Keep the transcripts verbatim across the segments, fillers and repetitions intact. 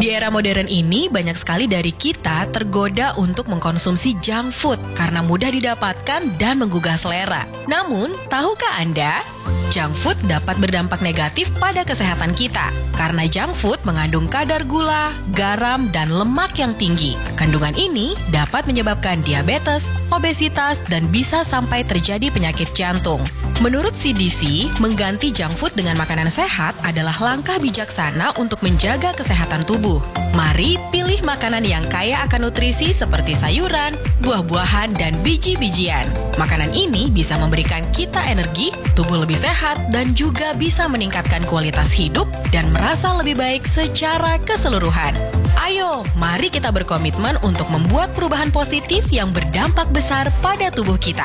Di era modern ini, banyak sekali dari kita tergoda untuk mengkonsumsi junk food karena mudah didapatkan dan menggugah selera. Namun, tahukah Anda? Junk food dapat berdampak negatif pada kesehatan kita karena junk food mengandung kadar gula, garam, dan lemak yang tinggi. Kandungan ini dapat menyebabkan diabetes, obesitas, dan bisa sampai terjadi penyakit jantung. Menurut C D C, mengganti junk food dengan makanan sehat adalah langkah bijaksana untuk menjaga kesehatan tubuh. Mari pilih makanan yang kaya akan nutrisi seperti sayuran, buah-buahan, dan biji-bijian. Makanan ini bisa memberikan kita energi, tubuh lebih sehat, dan juga bisa meningkatkan kualitas hidup dan merasa lebih baik secara keseluruhan. Ayo, mari kita berkomitmen untuk membuat perubahan positif yang berdampak besar pada tubuh kita.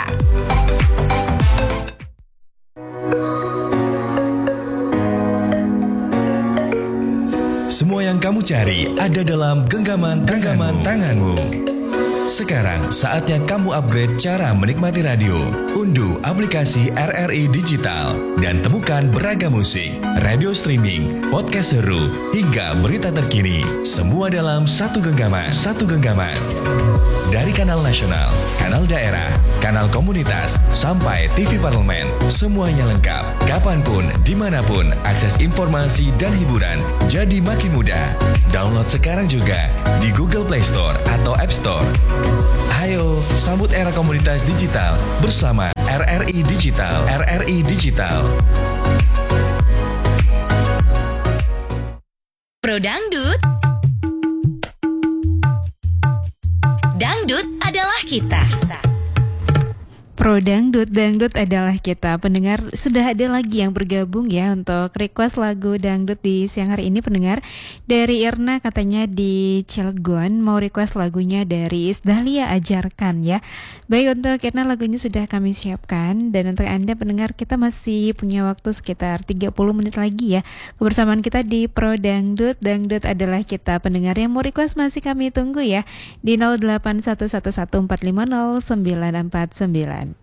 Semua yang kamu cari ada dalam genggaman genggaman tanganmu. Sekarang saatnya kamu upgrade cara menikmati radio. Unduh aplikasi R R I Digital dan temukan beragam musik, radio streaming, podcast seru, hingga berita terkini. Semua dalam satu genggaman. Satu genggaman. Dari kanal nasional, kanal daerah, kanal komunitas, sampai T V parlemen, semuanya lengkap. Kapanpun, dimanapun, akses informasi dan hiburan jadi makin mudah. Download sekarang juga di Google Play Store atau App Store. Ayo, sambut era komunitas digital bersama R R I Digital. R R I Digital. Pro Dangdut. Dangdut adalah kita. Pro Dangdut, Dangdut adalah kita. Pendengar, sudah ada lagi yang bergabung ya untuk request lagu Dangdut di siang hari ini, pendengar. Dari Irna katanya di Cilegon mau request lagunya dari Isdahlia Ajarkan ya. Baik, untuk Irna lagunya sudah kami siapkan. Dan untuk Anda pendengar, kita masih punya waktu sekitar tiga puluh menit lagi ya kebersamaan kita di Pro Dangdut. Dangdut adalah kita. Pendengar yang mau request masih kami tunggu ya di nol delapan satu satu satu empat lima nol sembilan empat sembilan.